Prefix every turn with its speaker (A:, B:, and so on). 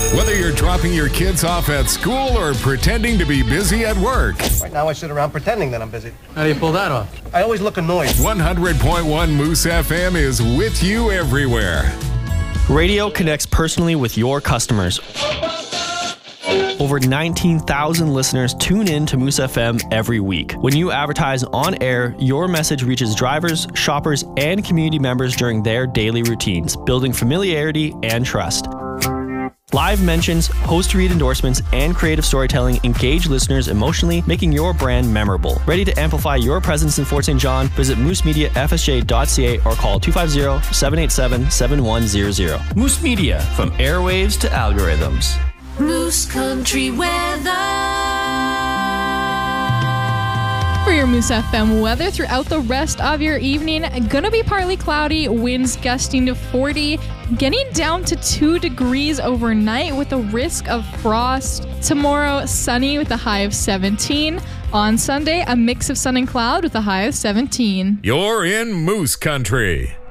A: Whether you're dropping your kids off at school or pretending to be busy at work.
B: Right now I sit around pretending that I'm busy.
C: How do you pull that off?
B: I always look annoyed.
A: 100.1 Moose FM is with you everywhere.
D: Radio connects personally with your customers. Over 19,000 listeners tune in to Moose FM every week. When you advertise on air, your message reaches drivers, shoppers, and community members during their daily routines, building familiarity and trust. Live mentions, host-read endorsements, and creative storytelling engage listeners emotionally, making your brand memorable. Ready to amplify your presence in Fort St. John? Visit moosemediafsj.ca or call 250-787-7100.
E: Moose Media, from airwaves to algorithms.
F: Moose Country weather.
G: For your Moose FM weather throughout the rest of your evening, gonna be partly cloudy, winds gusting to 40, getting down to 2 degrees overnight with a risk of frost. Tomorrow, sunny with a high of 17. On Sunday, a mix of sun and cloud with a high of 17.
A: You're in Moose Country.